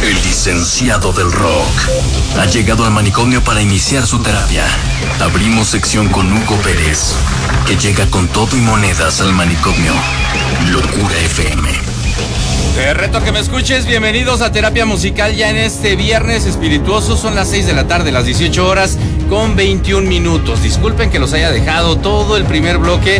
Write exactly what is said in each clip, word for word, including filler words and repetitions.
El licenciado del rock ha llegado al manicomio para iniciar su terapia. Abrimos sección con Hugo Pérez, que llega con todo y monedas al manicomio. Locura F M. Te reto a que me escuches. Bienvenidos a Terapia Musical ya en este viernes espirituoso. Son las seis de la tarde, las dieciocho horas con veintiún minutos. Disculpen que los haya dejado todo el primer bloque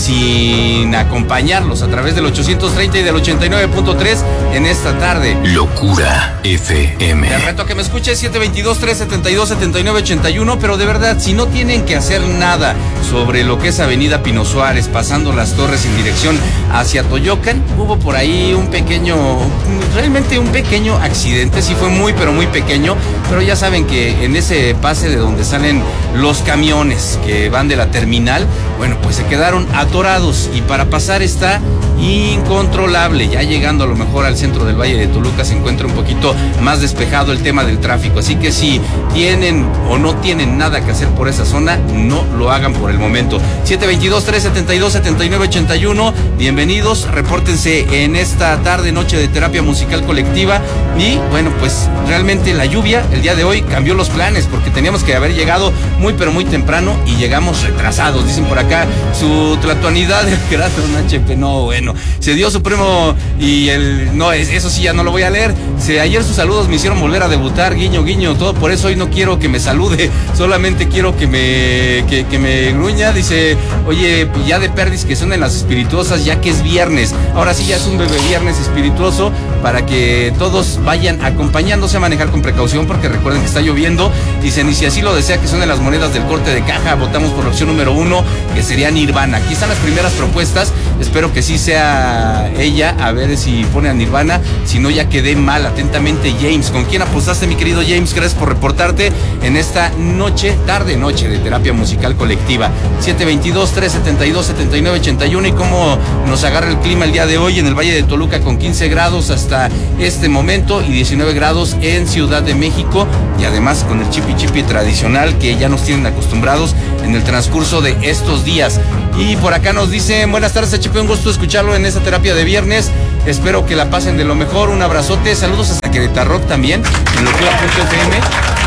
sin acompañarlos a través del ochocientos treinta y del ochenta y nueve punto tres en esta tarde. Locura F M. Te reto a que me escuches. Siete veintidós, trescientos setenta y dos, setenta y nueve ochenta y uno. Pero de verdad, si no tienen que hacer nada sobre lo que es Avenida Pino Suárez, pasando las Torres en dirección hacia Toyocan, hubo por ahí un pequeño realmente un pequeño accidente. Sí fue muy pero muy pequeño, pero ya saben que en ese pase de donde salen los camiones que van de la terminal, bueno, pues se quedaron atorados y para pasar está incontrolable. Ya llegando a lo mejor al centro del Valle de Toluca se encuentra un poquito más despejado el tema del tráfico, así que si tienen o no tienen nada que hacer por esa zona, no lo hagan por el momento. Siete veintidós, trescientos setenta y dos, setenta y nueve ochenta y uno. Bienvenidos, repórtense en esta tarde noche de terapia musical colectiva. Y bueno, pues realmente la lluvia el día de hoy cambió los planes, porque teníamos que haber llegado muy pero muy temprano y llegamos retrasados. Dicen por acá su tlatoanidad del grado un H P. No, bueno, se dio supremo y el no, eso sí ya no lo voy a leer. Se, ayer sus saludos me hicieron volver a debutar, guiño guiño, todo por eso hoy no quiero que me salude, solamente quiero que me que, que me gruña. Dice, oye, ya de perdis que son en las espirituosas, ya que es viernes. Ahora sí ya es un bebé viernes espirituoso, para que todos vayan acompañándose a manejar con precaución, porque recuerden que está lloviendo. Dicen, y si así lo desea, que son de las monedas del corte de caja, votamos por la opción número uno, que sería Nirvana. Aquí están las primeras propuestas, espero que sí sea ella, a ver si pone a Nirvana, si no ya quedé mal. Atentamente, James. ¿Con quién apostaste, mi querido James? Gracias por reportarte en esta noche, tarde noche de terapia musical colectiva. Siete veintidós, trescientos setenta y dos, setenta y nueve ochenta y uno. Y cómo nos agarra el clima el día de hoy en el Valle de Toluca, con quince grados hasta este momento y diecinueve grados en Ciudad de México, y además con el chipi chipi tradicional que ya nos tienen acostumbrados en el transcurso de estos días. Y por acá nos dicen, buenas tardes H P, un gusto escucharlo en esta terapia de viernes, espero que la pasen de lo mejor, un abrazote, saludos hasta Querétaro también en locura punto F M.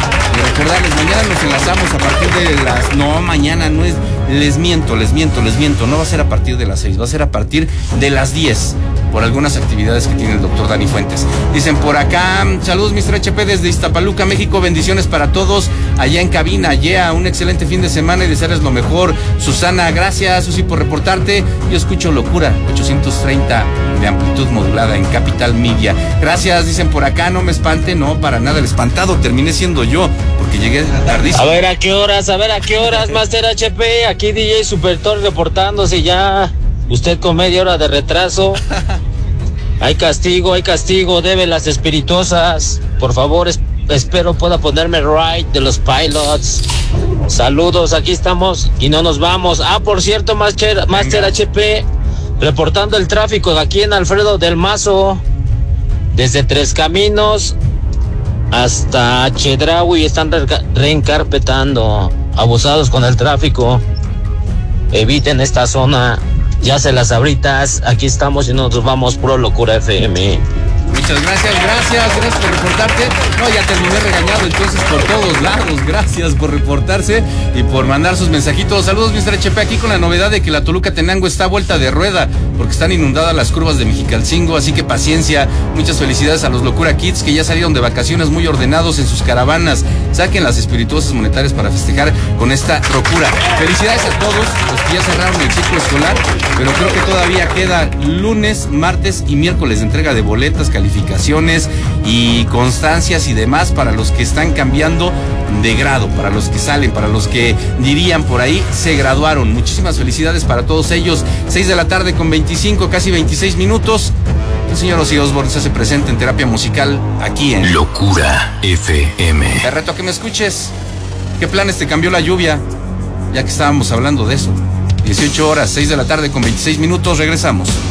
Y recordarles, mañana nos enlazamos a partir de las... No, mañana no es... Les miento, les miento, les miento. No va a ser a partir de las seis, va a ser a partir de las diez, por algunas actividades que tiene el doctor Dani Fuentes. Dicen por acá, saludos mister H P desde Iztapaluca, México, bendiciones para todos allá en cabina. Yeah, un excelente fin de semana y desearles lo mejor. Susana, gracias Susi por reportarte. Yo escucho Locura ochocientos treinta de amplitud modulada en Capital Media. Gracias, dicen por acá, no me espante, no, para nada, el espantado terminé siendo yo, porque llegué tardísimo. A ver a qué horas, a ver a qué horas, Master H P, aquí D J Supertor reportándose ya. Usted con media hora de retraso. Hay castigo, hay castigo, debe las espirituosas. Por favor, es, espero pueda ponerme right de los Pilots. Saludos, aquí estamos y no nos vamos. Ah, por cierto, Master, Master H P, reportando el tráfico aquí en Alfredo del Mazo, desde Tres Caminos hasta Chedraui, están re reencarpetando. Abusados con el tráfico. Eviten esta zona. Ya se las abritas, aquí estamos y nosotros vamos pro Locura F M. Muchas gracias, gracias, gracias por reportarte. No, ya terminé regañado entonces por todos lados. Gracias por reportarse y por mandar sus mensajitos. Saludos, mister H P, aquí con la novedad de que la Toluca Tenango está a vuelta de rueda, porque están inundadas las curvas de Mexicalcingo, así que paciencia. Muchas felicidades a los Locura Kids, que ya salieron de vacaciones muy ordenados en sus caravanas. Saquen las espirituosas monetarias para festejar con esta locura. Felicidades a todos los que ya cerraron el ciclo escolar, pero creo que todavía queda lunes, martes y miércoles de entrega de boletas, calificaciones y constancias y demás para los que están cambiando de grado, para los que salen, para los que dirían por ahí se graduaron. Muchísimas felicidades para todos ellos. seis de la tarde con veinticinco, casi veintiséis minutos. El señor Ozzy Osbourne se hace presente en terapia musical aquí en Locura F M. Te reto a que me escuches. ¿Qué planes te cambió la lluvia? Ya que estábamos hablando de eso. dieciocho horas, seis de la tarde con veintiséis minutos, regresamos.